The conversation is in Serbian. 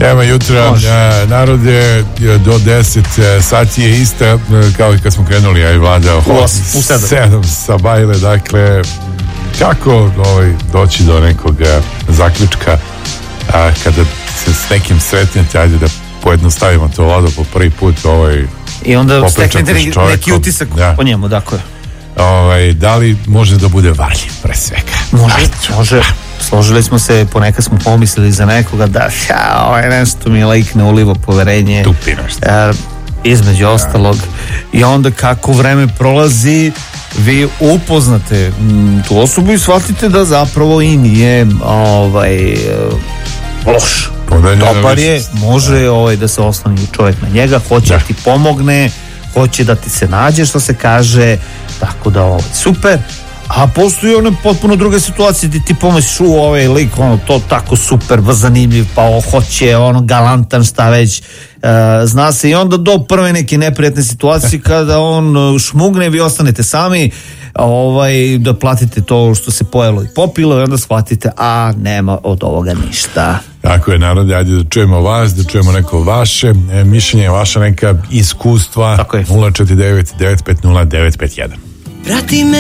Evo jutra, narod je do 10 sati je ista kao i kad smo krenuli, ja i Vlada u 7 sa Bajle, dakle kako doći do nekog zaključka kada se s nekim sretnete, ajde da pojednostavimo to, Vlado, po prvi put i onda steknete neki utisak o njemu, dakle da li može da bude varljiv pre svega? Može. Složili smo se, ponekad smo pomislili za nekoga da nešto mi likne, uliva poverenje, između ostalog, i onda kako vreme prolazi vi upoznate tu osobu i shvatite da zapravo i nije loš, dobar je, može da se osloni čovjek na njega, hoće da ti pomogne, hoće da ti se nađe, što se kaže, tako da super. A postoji one potpuno druge situacije gdje ti pomisliš ovaj lik, to tako super, zanimljiv, pa hoće, galantan, šta već, zna se, i onda do prve neke neprijatne situacije kada on šmugne, vi ostanete sami, da platite to što se pojelo i popilo i onda shvatite, nema od ovoga ništa. Tako je, narode, ajde da čujemo vas, da čujemo neko vaše mišljenje, vaša neka iskustva. 049 950 951. Prati me